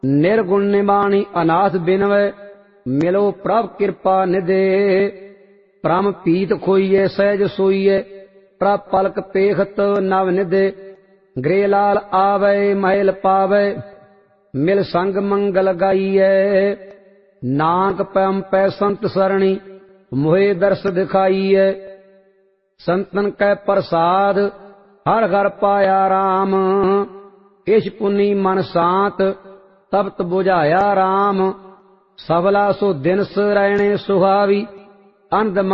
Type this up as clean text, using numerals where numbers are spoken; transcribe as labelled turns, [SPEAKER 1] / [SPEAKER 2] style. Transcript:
[SPEAKER 1] निर्गुण निबाणी अनाथ बिनवै, मिलो प्रभ कृपा निधे। प्रम पीत खोइए सहज सोइए, प्रभ पलक पेखत नव निधे। गृह लाल आवै महल पावै, मिल संग मंगल गाइए। नानक पैम पै संत सरणी, मोहे दर्श दिखाइए। संतन कै प्रसाद, हर घर पाया राम। इछ पुनि मन शांत, तपत बुझाया राम। सबला सो दिन रहणे सुहावी, अंध